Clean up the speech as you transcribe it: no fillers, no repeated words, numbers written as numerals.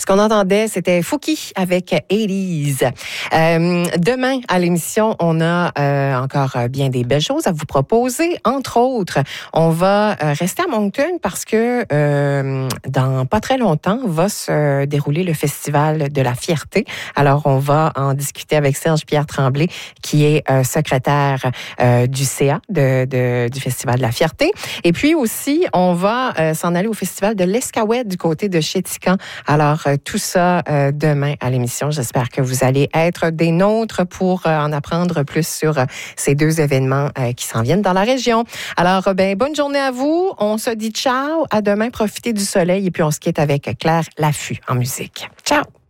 Ce qu'on entendait, c'était Fouki avec 80s. Demain, à l'émission, on a encore bien des belles choses à vous proposer. Entre autres, on va rester à Moncton parce que dans pas très longtemps, va se dérouler le Festival de la Fierté. Alors, on va en discuter avec Serge-Pierre Tremblay, qui est secrétaire du CA du Festival de la Fierté. Et puis aussi, on va s'en aller au Festival de l'Escaouette du côté de Chéticamp. Alors, tout ça demain à l'émission. J'espère que vous allez être des nôtres pour en apprendre plus sur ces deux événements qui s'en viennent dans la région. Alors, bonne journée à vous. On se dit ciao. À demain. Profitez du soleil et puis on se quitte avec Claire Laffut en musique. Ciao!